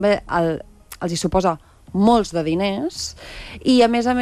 els hi suposa molts de diners, i a més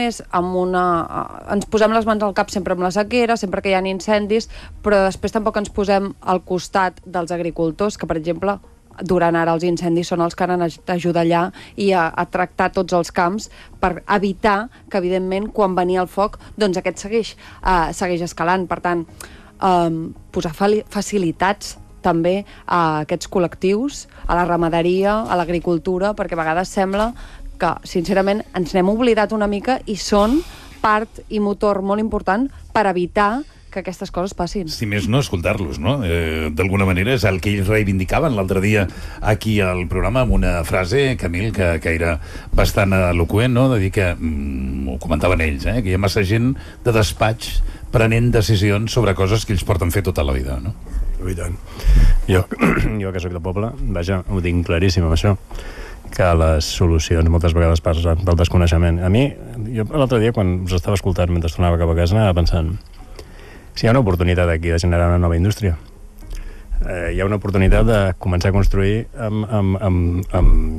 ens posem les mans al cap sempre amb la sequera, sempre que hi ha incendis, però després tampoc ens posem al costat dels agricultors, que per exemple durant ara els incendis són els que han d'ajudar allà i a tractar tots els camps per evitar que, evidentment, quan venia el foc, doncs aquest segueix escalant. Per tant, posar facilitats també a aquests col·lectius, a la ramaderia, a l'agricultura, perquè a vegades sembla que, sincerament, ens n'hem oblidat una mica i són part i motor molt important per evitar que aquestes coses passin. Si més no, escoltar-los, no? D'alguna manera és el que ells reivindicaven l'altre dia aquí al programa amb una frase, Camil, que era bastant eloqüent, no? De dir que, ho comentaven ells, que hi ha massa gent de despatx prenent decisions sobre coses que ells porten fer tota la vida, no? I tant. Jo que soc de poble, vaja, ho tinc claríssim amb això, que les solucions moltes vegades passen pel desconeixement. A mi, jo l'altre dia, quan us estava escoltant mentre tornava cap a casa, anava pensant: si hi ha una oportunitat aquí de generar una nova indústria, hi ha una oportunitat de començar a construir amb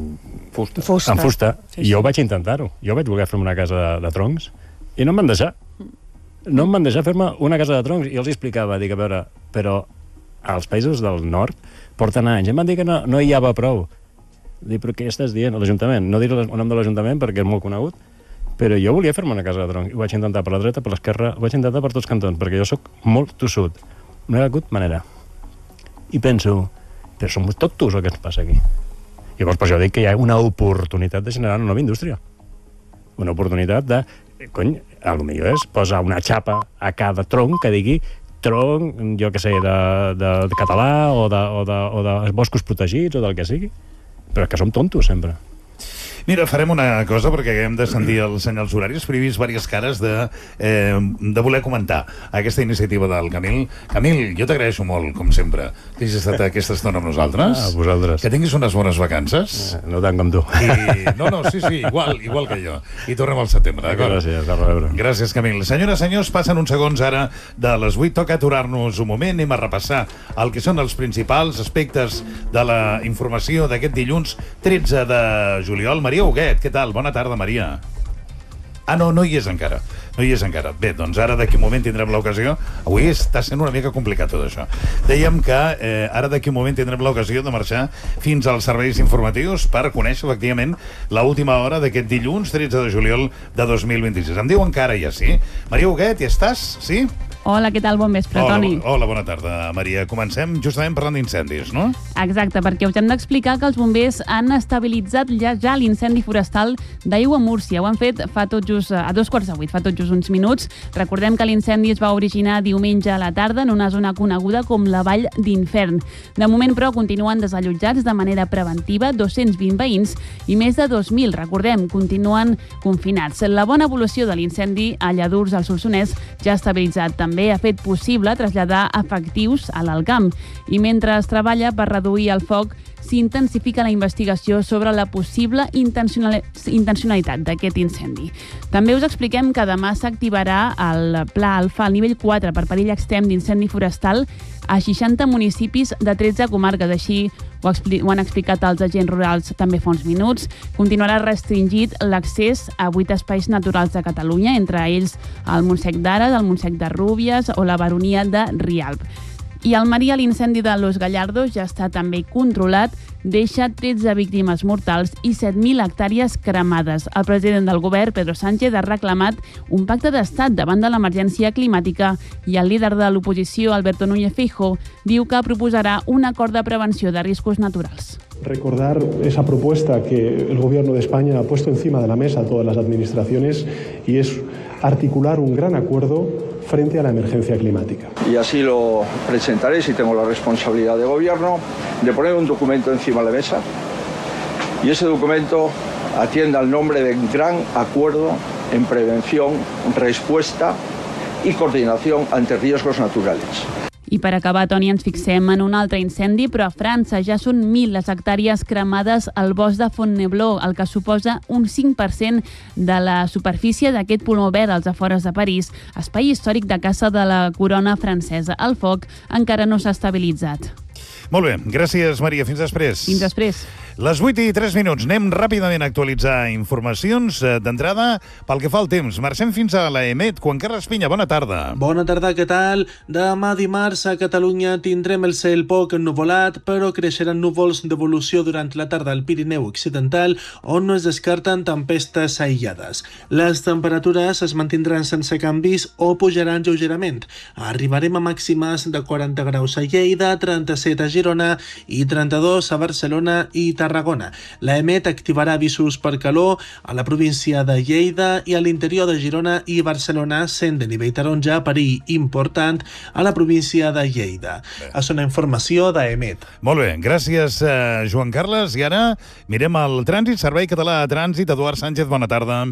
fusta. Sí. I jo vaig intentar-ho. Jo vaig voler fer-me una casa de troncs i no em van deixar. No em van deixar fer-me una casa de troncs. I els explicava, dic, a veure, però als països del nord porten anys. Em van dir que no hi havia prou. Dic, però què estàs dient? L'Ajuntament. No diré el nom de l'Ajuntament perquè és molt conegut, però jo volia fer-me una casa de tronc. Ho vaig intentar per la dreta, per l'esquerra, ho vaig intentar per tots cantons, perquè jo sóc molt tossut. No hi ha hagut manera. I penso, però som tontos o què ens passa aquí? Llavors, per això dic que hi ha una oportunitat de generar una nova indústria. Una oportunitat de... Cony, el millor és posar una xapa a cada tronc que digui tronc, jo què sé, de català o de boscos protegits o del que sigui. Però que som tontos, sempre. Mira, farem una cosa, perquè hem de sentir els senyals horaris, però he vist diverses cares de voler comentar aquesta iniciativa del Camil. Camil, jo t'agraeixo molt, com sempre, que hagis estat aquesta estona amb nosaltres. A vosaltres. Que tinguis unes bones vacances. No tant com tu. No, sí, igual que jo. I tornem al setembre, d'acord? Gràcies, a reveure. Gràcies, Camil. Senyores, senyors, passen uns segons ara de les 8. Toca aturar-nos un moment. Anem a repassar el que són els principals aspectes de la informació d'aquest dilluns 13 de juliol. Maria Huguet, què tal? Bona tarda, Maria. No hi és encara. Bé, doncs ara d'aquí un moment tindrem l'ocasió. Avui està sent una mica complicat tot això. Dèiem que ara d'aquí un moment tindrem l'ocasió de marxar fins als serveis informatius per conèixer efectivament l'última hora d'aquest dilluns 13 de juliol de 2026. Em diuen que ara ja sí. Maria Huguet, hi estàs? Sí? Hola, què tal? Bon vespre, Toni. Hola, bona tarda, Maria. Comencem justament parlant d'incendis, no? Exacte, perquè us hem d'explicar que els bombers han estabilitzat ja l'incendi forestal d'Aigua Múrcia. Ho han fet fa tot just a 7:15, fa tot just uns minuts. Recordem que l'incendi es va originar diumenge a la tarda en una zona coneguda com la Vall d'Infern. De moment, però, continuen desallotjats de manera preventiva 220 veïns i més de 2.000, recordem, continuen confinats. La bona evolució de l'incendi a Lladurs, al Solsonès, ja ha estabilitzat també ha fet possible traslladar efectius a l'Alcamp. I mentre es treballa per reduir el foc, s'intensifica la investigació sobre la possible intencionalitat d'aquest incendi. També us expliquem que demà s'activarà el Pla Alfa al nivell 4 per perill extrem d'incendi forestal a 60 municipis de 13 comarques. Així ho han explicat els agents rurals també fa uns minuts. Continuarà restringit l'accés a 8 espais naturals de Catalunya, entre ells el Montsec d'Ares, el Montsec de Rúbies o la Baronia de Rialb. I a Almeria l'incendi de Los Gallardos ja està també controlat, deixa 13 víctimes mortals i 7.000 hectàrees cremades. El president del govern, Pedro Sánchez, ha reclamat un pacte d'estat davant de l'emergència climàtica i el líder de l'oposició, Alberto Núñez Feijóo, diu que proposarà un acord de prevenció de riscos naturals. Recordar esa propuesta que el Gobierno de España ha puesto encima de la mesa a todas las administraciones y es articular un gran acuerdo frente a la emergencia climática. Y así lo presentaré, si tengo la responsabilidad de gobierno, de poner un documento encima de la mesa y ese documento atiende al nombre de Gran Acuerdo en Prevención, Respuesta y Coordinación ante Riesgos Naturales. I per acabar, Toni, ens fixem en un altre incendi, però a França ja són 1.000 les hectàrees cremades al bosc de Fontainebleau, el que suposa un 5% de la superfície d'aquest pulmó verd als afores de París, espai històric de caça de la corona francesa. El foc encara no s'ha estabilitzat. Molt bé, gràcies, Maria. Fins després. Fins després. Les 8:03. Anem ràpidament a actualitzar informacions. D'entrada, pel que fa al temps, marxem fins a l'EMET. Juan Carles Piña, bona tarda. Bona tarda, què tal? Demà dimarts a Catalunya tindrem el cel poc ennuvolat, però creixeran núvols d'evolució durant la tarda al Pirineu Occidental, on no es descarten tempestes aïllades. Les temperatures es mantindran sense canvis o pujaran lleugerament. Arribarem a màximes de 40 graus a Lleida, 37 a Girona i 32 a Barcelona i Tarragona. L'EMET activarà avisos per calor a la província de Lleida i a l'interior de Girona i Barcelona, sent de nivell taronja perill important a la província de Lleida. És una informació d'EMET. Molt bé, gràcies, Joan Carles. I ara mirem el trànsit, Servei Català de Trànsit. Eduard Sánchez, bona tarda.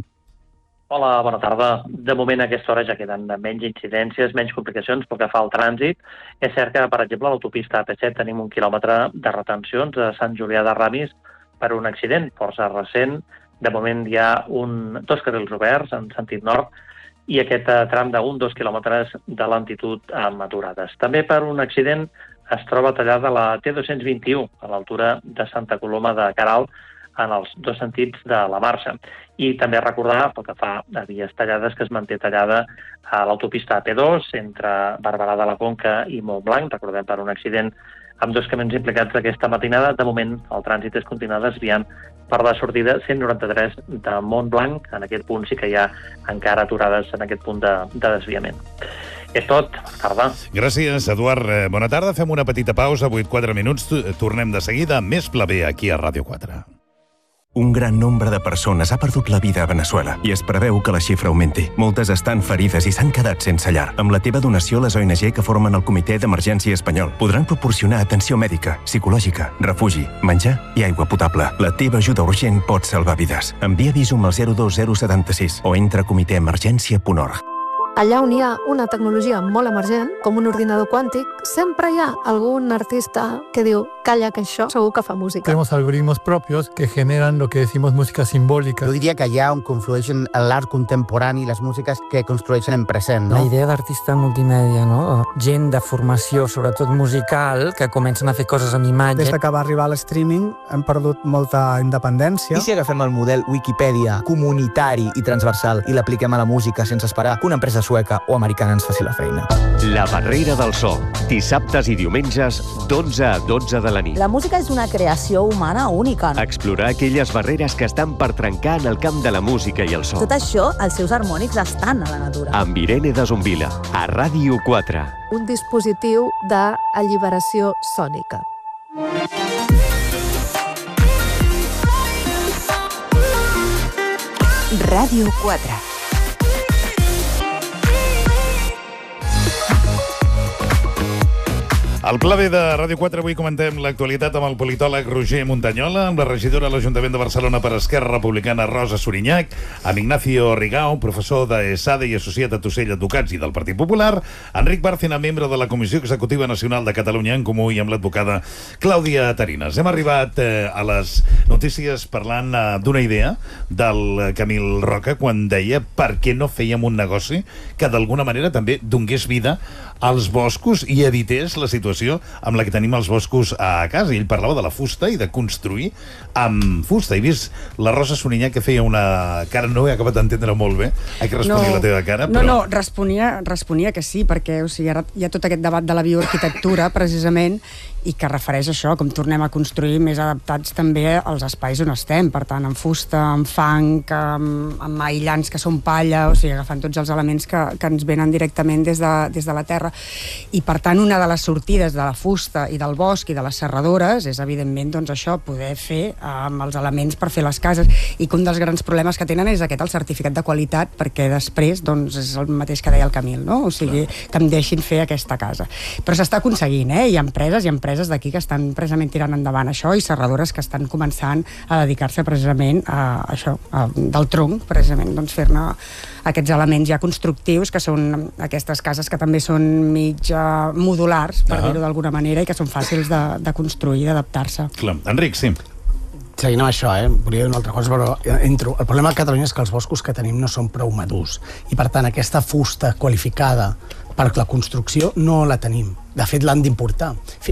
Hola, bona tarda. De moment a aquesta hora ja queden menys incidències, menys complicacions pel que fa al trànsit. És cert que, per exemple, a l'autopista AP7 tenim 1 quilòmetre de retencions a Sant Julià de Ramis per un accident força recent. De moment hi ha dos carrils oberts en sentit nord i aquest tram d'1-2 quilòmetres de lentitud amb aturades. També per un accident es troba tallada la T221 a l'altura de Santa Coloma de Queralt en els dos sentits de la marxa. I també recordar, pel que fa a vies tallades, que es manté tallada a l'autopista AP2 entre Barberà de la Conca i Montblanc. Recordem per un accident amb dos camions implicats aquesta matinada. De moment, el trànsit es continua desviant per la sortida 193 de Montblanc. En aquest punt sí que hi ha encara aturades en aquest punt de desviament. És tot. Bona tarda. Gràcies, Eduard. Bona tarda. Fem una petita pausa, 8-4. Tornem de seguida amb més Pla B aquí a Ràdio 4. Un gran nombre de persones ha perdut la vida a Veneçuela i es preveu que la xifra augmenti. Moltes estan ferides i s'han quedat sense llar. Amb la teva donació, les ONG que formen el Comitè d'Emergència Espanyol podran proporcionar atenció mèdica, psicològica, refugi, menjar i aigua potable. La teva ajuda urgent pot salvar vides. Envia Visum al 02076 o entra a comitèemergència.org. Allà on hi ha una tecnologia molt emergent, com un ordinador quàntic, sempre hi ha algún artista que diu, calla, que això segur que fa música. Tenemos algoritmos propios que generan lo que decimos música simbòlica. Jo diria que allà on conflueixen l'art contemporani i les músiques que construeixen en present, no? La idea d'artista multimèdia, no? Gent de formació, sobretot musical, que comencen a fer coses amb imatge. Des que va arribar l'streaming hem perdut molta independència. I si agafem el model Wikipedia comunitari i transversal i l'apliquem a la música sense esperar que una empresa sueca o americana ens faci la feina? La Barrera del So, dissabtes i diumenges d'11 a 12 de la nit. La música és una creació humana única. Explorar aquelles barreres que estan per trencar en el camp de la música i el so. Tot això, els seus harmònics estan a la natura. Amb Irene de Zumbila, a Ràdio 4. Un dispositiu d'alliberació sònica. Ràdio 4. Al Pla B de Ràdio 4 avui comentem l'actualitat amb el politòleg Roger Montanyola, amb la regidora de l'Ajuntament de Barcelona per Esquerra Republicana Rosa Sorinyac, amb Ignacio Rigao, professor d'ESADE i associat a Tussell Advocats i del Partit Popular, Enric Bárcena, membre de la Comissió Executiva Nacional de Catalunya en Comú, i amb l'advocada Clàudia Tarinas. Hem arribat a les notícies parlant d'una idea del Camil Roca quan deia per què no fèiem un negoci que d'alguna manera també donés vida als boscos i evités la situació amb la que tenim els boscos a casa. I ell parlava de la fusta i de construir amb fusta. He vist la Rosa Sorinyac que feia una cara, no he acabat d'entendre molt bé a què responia la teva cara, però... No, responia que sí, perquè o sigui, ara hi ha tot aquest debat de la bioarquitectura, precisament, i que refereix a això, com tornem a construir més adaptats també als espais on estem, per tant, amb fusta, amb fang, amb aïllants que són palla, o sigui, agafant tots els elements que ens venen directament des de la terra. I, per tant, una de les sortides de la fusta i del bosc i de les serradores és, evidentment, doncs això, poder fer amb els elements per fer les cases, i que un dels grans problemes que tenen és aquest, el certificat de qualitat, perquè després, doncs, és el mateix que deia el Camil, no? O sigui, que em deixin fer aquesta casa. Però s'està aconseguint, hi ha empreses d'aquí que estan precisament tirant endavant això, i serradores que estan començant a dedicar-se precisament a això, del tronc, precisament, doncs fer-ne aquests elements ja constructius, que són aquestes cases que també són mig modulars, per dir-ho d'alguna manera, i que són fàcils de construir i d'adaptar-se. Clar. Enric, sí. Seguint amb això, volia dir una altra cosa, però entro. El problema a Catalunya és que els boscos que tenim no són prou madurs, i per tant aquesta fusta qualificada per la construcció no la tenim. De fet, l'han d'importar.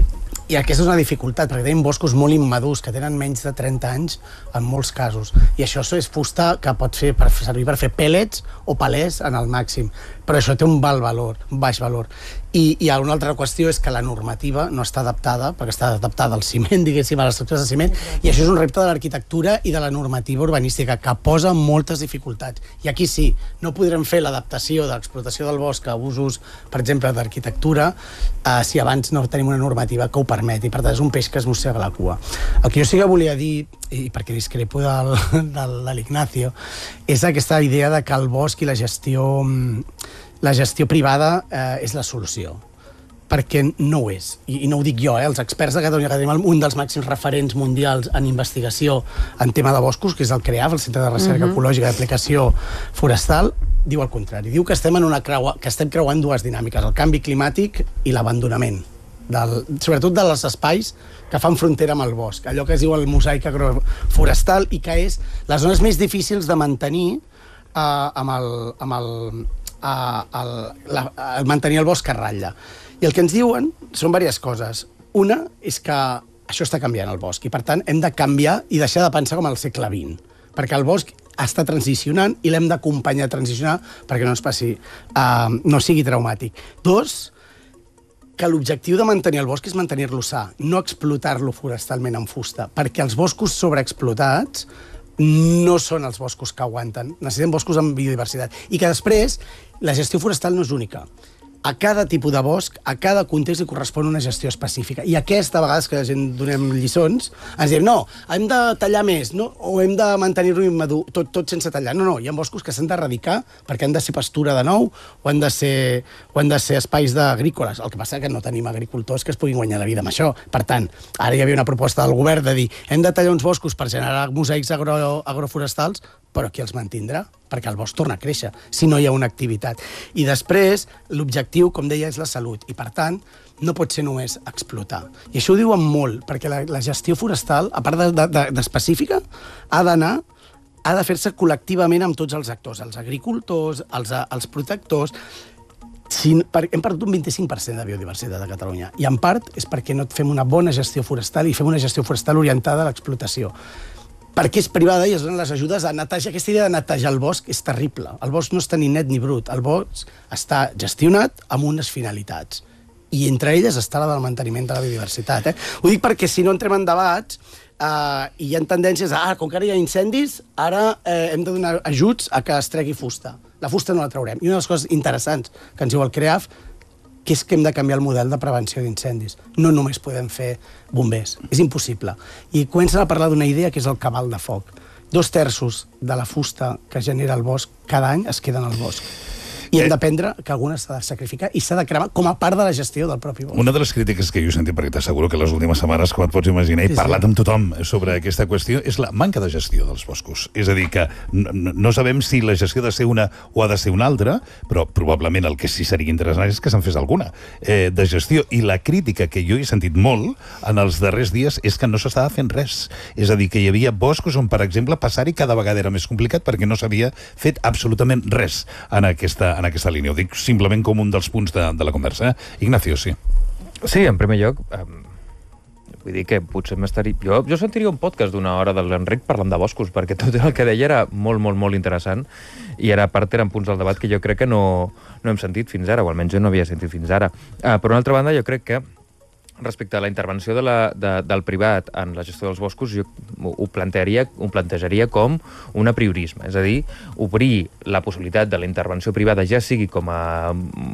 I aquesta és una dificultat, perquè tenim boscos molt immadurs, que tenen menys de 30 anys en molts casos. I això és fusta que pot servir per fer pèl·lets o palès en el màxim. Però això té un baix valor. I hi ha una altra qüestió, és que la normativa no està adaptada, perquè està adaptada al ciment, diguéssim, a les estructures de ciment, i això és un repte de l'arquitectura i de la normativa urbanística, que posa moltes dificultats. I aquí sí, no podrem fer l'adaptació de l'explotació del bosc a usos, per exemple, d'arquitectura, si abans no tenim una normativa que ho permeti. Per tant, és un peix que es mossega la cua. El que jo sí que volia dir, i perquè discrepo de l'Ignacio, és aquesta idea de que el bosc i la gestió privada és la solució, perquè no ho és, i no ho dic jo, els experts de Catalunya, que tenim un dels màxims referents mundials en investigació en tema de boscos, que és el CREAF, el Centre de Recerca Ecològica d'Aplicació Forestal, diu el contrari, diu que estem creuant dues dinàmiques, el canvi climàtic i l'abandonament, sobretot dels espais que fan frontera amb el bosc, allò que es diu el mosaic agroforestal, i que és les zones més difícils de mantenir mantenir el bosc a ratlla. I el que ens diuen són diverses coses. Una és que això està canviant el bosc, i per tant hem de canviar i deixar de pensar com al segle XX, perquè el bosc està transicionant i l'hem d'acompanyar a transicionar perquè no sigui traumàtic. Dos, que l'objectiu de mantenir el bosc és mantenir-lo sa, no explotar-lo forestalment amb fusta, perquè els boscos sobreexplotats no són els boscos que aguanten. Necessitem boscos amb biodiversitat. I que després la gestió forestal no és única. A cada tipus de bosc, a cada context li correspon una gestió específica. I aquesta, a vegades que la gent donem lliçons, ens diem, no, hem de tallar més, no? O hem de mantenir-lo immadur, tot sense tallar. No, hi ha boscos que s'han d'erradicar perquè han de ser pastura de nou o han de ser espais agrícoles. El que passa és que no tenim agricultors que es puguin guanyar la vida amb això. Per tant, ara hi havia una proposta del govern de dir hem de tallar uns boscos per generar mosaics agroforestals, però qui els mantindrà? Perquè el bosc torna a créixer, si no hi ha una activitat. I després, l'objectiu, com deia, és la salut, i per tant, no pot ser només explotar. I això ho diuen molt, perquè la gestió forestal, a part d'específica, ha de fer-se col·lectivament amb tots els actors, els agricultors, els protectors. Hem perdut un 25% de biodiversitat a Catalunya, i en part és perquè no fem una bona gestió forestal i fem una gestió forestal orientada a l'explotació. Perquè és privada i es donen les ajudes a netejar. Aquesta idea de netejar el bosc és terrible. El bosc no està ni net ni brut. El bosc està gestionat amb unes finalitats. I entre elles està la del manteniment de la biodiversitat. Ho dic perquè si no entrem en debats i hi ha tendències com que ara hi ha incendis, ara hem de donar ajuts a que es tregui fusta. La fusta no la traurem. I una de les coses interessants que ens diu el CREAF que és que hem de canviar el model de prevenció d'incendis. No només podem fer bombers. És impossible. I comencen a parlar d'una idea que és el cabal de foc. 2/3 de la fusta que genera el bosc cada any es queden al bosc. I hem d'aprendre que alguna s'ha de sacrificar i s'ha de cremar com a part de la gestió del propi bosc. Una de les crítiques que jo he sentit, perquè t'asseguro que les últimes setmanes, com et pots imaginar, he parlat amb tothom sobre aquesta qüestió, és la manca de gestió dels boscos. És a dir, que no sabem si la gestió ha de ser una o ha de ser una altra, però probablement el que sí seria interessant és que se'n fes alguna de gestió. I la crítica que jo he sentit molt en els darrers dies és que no s'estava fent res. És a dir, que hi havia boscos on, per exemple, passar-hi cada vegada era més complicat perquè no s'havia fet absolutament res en aquesta línia. Ho dic simplement com un dels punts de la conversa. Ignacio, sí. Sí, en primer lloc, vull dir que potser m'estaria... Jo sentiria un podcast d'una hora de l'Enric parlant de boscos, perquè tot el que deia era molt, molt, molt interessant, i a part eren punts del debat que jo crec que no hem sentit fins ara, o almenys jo no havia sentit fins ara. Per una altra banda, jo crec que respecte a la intervenció del privat en la gestió dels boscos, jo ho plantejaria com un apriorisme, és a dir, obrir la possibilitat de la intervenció privada ja sigui com a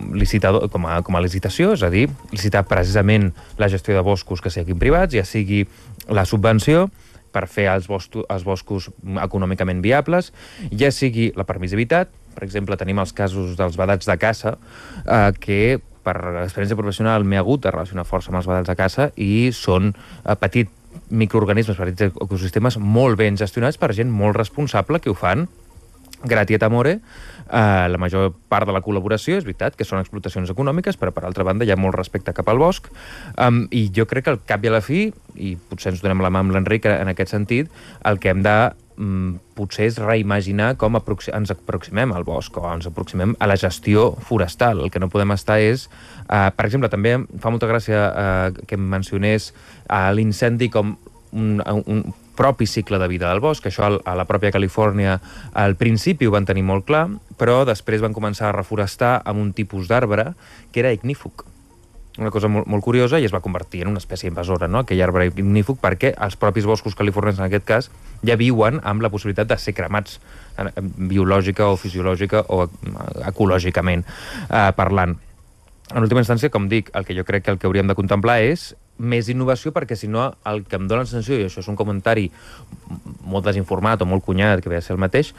licitació, és a dir, licitar precisament la gestió de boscos que siguin privats, ja sigui la subvenció per fer els boscos econòmicament viables, ja sigui la permissivitat. Per exemple, tenim els casos dels vedats de caça, que per experiència professional m'he hagut de relacionar força amb els vedats de caça i són petits microorganismes, petits ecosistemes molt ben gestionats per gent molt responsable que ho fan gratia et amore. La major part de la col·laboració és veritat que són explotacions econòmiques, però per altra banda hi ha molt respecte cap al bosc, i jo crec que al cap i a la fi, i potser ens donem la mà amb l'Enric en aquest sentit, el que hem de potser és reimaginar com ens aproximem al bosc o ens aproximem a la gestió forestal. El que no podem estar és... per exemple, també fa molta gràcia que em mencionés l'incendi com un propi cicle de vida del bosc. Això a la pròpia Califòrnia al principi ho van tenir molt clar, però després van començar a reforestar amb un tipus d'arbre que era ignífug. Una cosa molt curiosa, i es va convertir en una espècie invasora, no? Aquell arbre ignífug, perquè els propis boscos californians, en aquest cas, ja viuen amb la possibilitat de ser cremats biològica o fisiològica o ecològicament parlant. En última instància, com dic, el que jo crec que el que hauríem de contemplar és més innovació, perquè si no el que em dóna la sensació, i això és un comentari molt desinformat o molt cunyat, que ve a ser el mateix,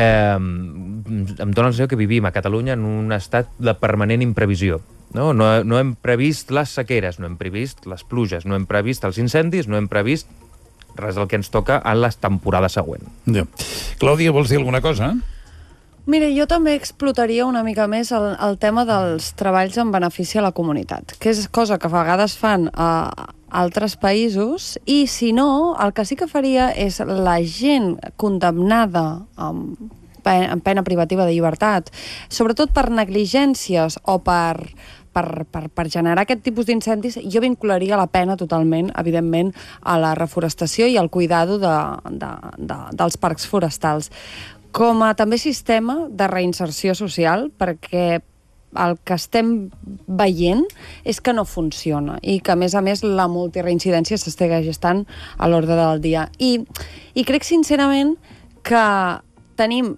em dóna la sensació que vivim a Catalunya en un estat de permanent imprevisió. No hem previst les sequeres, no hem previst les pluges, no hem previst els incendis, no hem previst res del que ens toca en la temporada següent. Ja. Clàudia, vols dir alguna cosa? Mira, jo també explotaria una mica més el tema dels treballs en benefici a la comunitat, que és cosa que a vegades fan a altres països, i si no, el que sí que faria és la gent condemnada en pena privativa de llibertat, sobretot per negligències o per generar aquest tipus d'incendis, jo vincularia la pena totalment, evidentment, a la reforestació i al cuidado dels parcs forestals. Com a també sistema de reinserció social, perquè el que estem veient és que no funciona i que, a més, la multireincidència s'estigui gestant a l'ordre del dia. I crec, sincerament, que tenim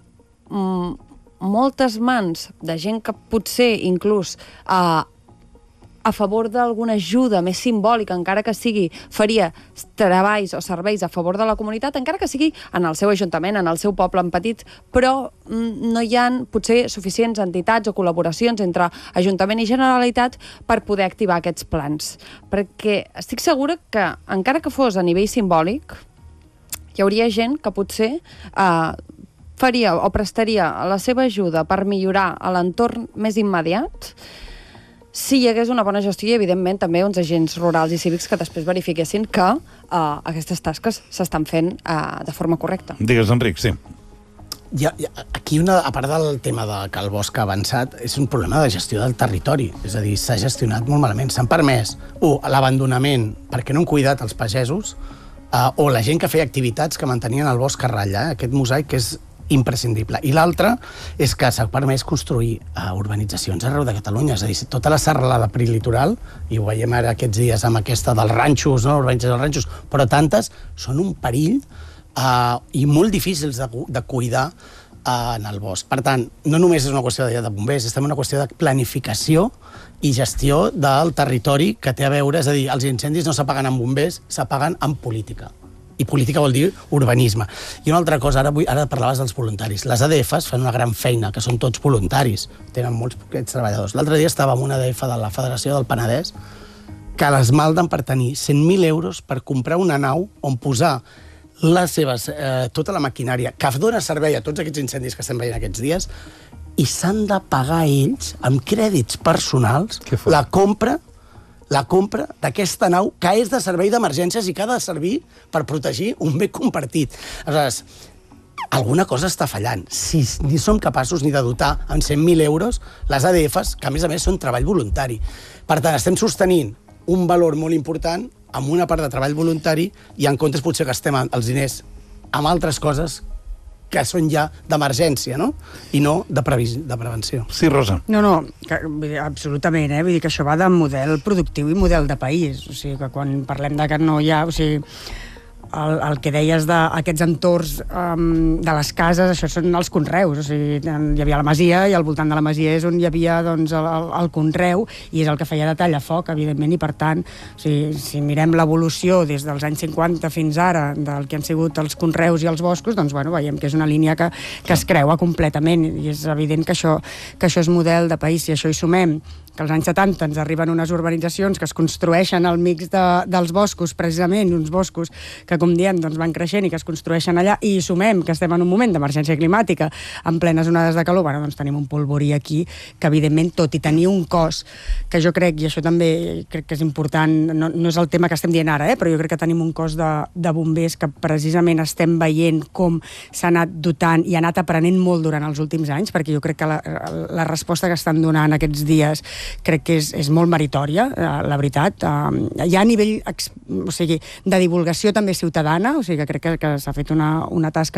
moltes mans de gent que potser inclús a favor d'alguna ajuda més simbòlica, encara que sigui, faria treballs o serveis a favor de la comunitat, encara que sigui en el seu ajuntament, en el seu poble en petit, però no hi ha potser suficients entitats o col·laboracions entre Ajuntament i Generalitat per poder activar aquests plans. Perquè estic segura que, encara que fos a nivell simbòlic, hi hauria gent que potser faria o prestaria la seva ajuda per millorar l'entorn més immediat si hi hagués una bona gestió i, evidentment, també uns agents rurals i cívics que després verifiquessin que aquestes tasques s'estan fent de forma correcta. Digues, Enric, sí. Aquí, a part del tema que el bosc ha avançat, és un problema de gestió del territori. És a dir, s'ha gestionat molt malament. S'han permès, l'abandonament perquè no han cuidat els pagesos, o la gent que feia activitats que mantenien el bosc a ratlla. Aquest mosaic que és imprescindible. I l'altre és que s'ha permès construir urbanitzacions arreu de Catalunya. És a dir, tota la serralada prelitoral, i ho veiem ara aquests dies amb aquesta dels ranxos, no? Urbanització dels ranxos, però tantes són un perill i molt difícils de cuidar en el bosc. Per tant, no només és una qüestió de bombers, és també una qüestió de planificació i gestió del territori que té a veure, és a dir, els incendis no s'apaguen amb bombers, s'apaguen amb política. I política vol dir urbanisme. I una altra cosa, ara parlaves dels voluntaris. Les ADFs fan una gran feina, que són tots voluntaris, tenen molts poquets treballadors. L'altre dia estava amb una ADF de la Federació del Penedès que les malden per tenir 100.000 euros per comprar una nau on posar les seves, tota la maquinària que dona servei a tots aquests incendis que estem veient aquests dies, i s'han de pagar ells amb crèdits personals la compra d'aquesta nau que és de servei d'emergències i que ha de servir per protegir un bé compartit. Aleshores, alguna cosa està fallant. Si ni som capaços ni de dotar amb 100.000 euros les ADFs, que a més són treball voluntari. Per tant, estem sostenint un valor molt important amb una part de treball voluntari i en comptes potser gastem els diners amb altres coses que són ja d'emergència, no? I no de prevenció. Sí, Rosa. No, absolutament, Vull dir que això va de model productiu i model de país. O sigui, que quan parlem de que no hi ha... O sigui, el que deies d'aquests entorns de les cases, això són els conreus. O sigui, hi havia la masia i al voltant de la masia és on hi havia doncs, el conreu i és el que feia de tallafoc, evidentment, i per tant, o sigui, si mirem l'evolució des dels anys 50 fins ara del que han sigut els conreus i els boscos, doncs veiem que és una línia que es creua completament i és evident que això és model de país. Si això hi sumem que als anys 70 ens arriben unes urbanitzacions que es construeixen al mix dels boscos, precisament, uns boscos que, com diem, doncs van creixent i que es construeixen allà, i sumem que estem en un moment d'emergència climàtica, en plenes onades de calor, doncs tenim un polvorí aquí que, evidentment, tot i tenir un cos que jo crec, i això també crec que és important, no és el tema que estem dient ara, però jo crec que tenim un cos de bombers que precisament estem veient com s'ha anat dotant i ha anat aprenent molt durant els últims anys, perquè jo crec que la resposta que estan donant aquests dies crec que és molt meritòria, la veritat. Hi ha a nivell de divulgació també ciutadana, o sigui que crec que s'ha fet una tasca